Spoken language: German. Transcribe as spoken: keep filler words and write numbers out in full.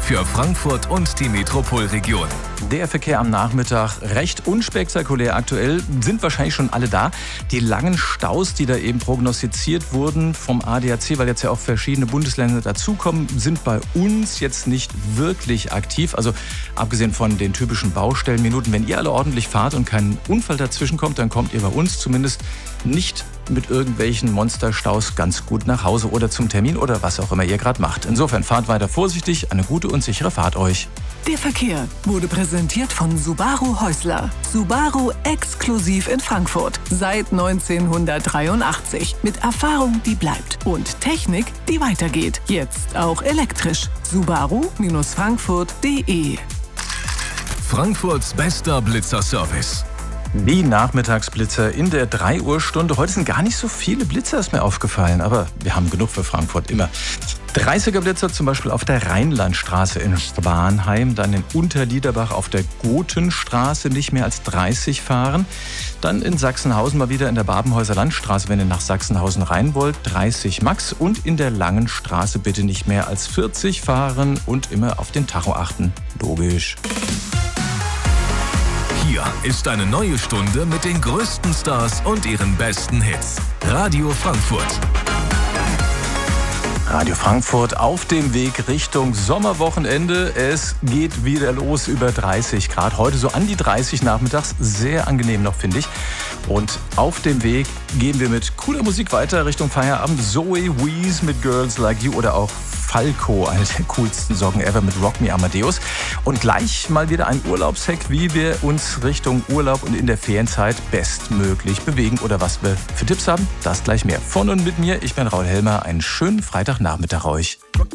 für Frankfurt und die Metropolregion. Der Verkehr am Nachmittag recht unspektakulär aktuell, sind wahrscheinlich schon alle da. Die langen Staus, die da eben prognostiziert wurden vom A D A C, weil jetzt ja auch verschiedene Bundesländer dazukommen, sind bei uns jetzt nicht wirklich aktiv. Also abgesehen von den typischen Baustellenminuten, wenn ihr alle ordentlich fahrt und kein Unfall dazwischen kommt, dann kommt ihr bei uns zumindest nicht mit irgendwelchen Monsterstaus ganz gut nach Hause oder zum Termin oder was auch immer ihr gerade macht. Insofern fahrt weiter vorsichtig, eine gute und sichere Fahrt euch. Der Verkehr wurde präsentiert von Subaru Häusler. Subaru exklusiv in Frankfurt. Seit neunzehnhundertdreiundachtzig. Mit Erfahrung, die bleibt. Und Technik, die weitergeht. Jetzt auch elektrisch. Subaru Frankfurt punkt de. Frankfurts bester Blitzerservice. Die Nachmittagsblitzer in der drei Uhr Stunde. Heute sind gar nicht so viele Blitzer, ist mir aufgefallen, aber wir haben genug für Frankfurt, immer. dreißiger Blitzer zum Beispiel auf der Rheinlandstraße in Spanheim, dann in Unterliederbach auf der Gotenstraße nicht mehr als dreißig fahren. Dann in Sachsenhausen mal wieder in der Babenhäuser Landstraße, wenn ihr nach Sachsenhausen rein wollt, dreißig Max. Und in der Langen Straße bitte nicht mehr als vierzig fahren und immer auf den Tacho achten. Logisch. Hier ist eine neue Stunde mit den größten Stars und ihren besten Hits. Radio Frankfurt. Radio Frankfurt auf dem Weg Richtung Sommerwochenende. Es geht wieder los über dreißig Grad. Heute so an die dreißig nachmittags. Sehr angenehm noch, finde ich. Und auf dem Weg gehen wir mit cooler Musik weiter Richtung Feierabend. Zoe Wees mit Girls Like You oder auch Falco, eine der coolsten Song ever mit Rock Me Amadeus. Und gleich mal wieder ein Urlaubshack, wie wir uns Richtung Urlaub und in der Ferienzeit bestmöglich bewegen oder was wir für Tipps haben. Das gleich mehr. Von und mit mir, ich bin Raul Helmer. Einen schönen Freitagnachmittag euch.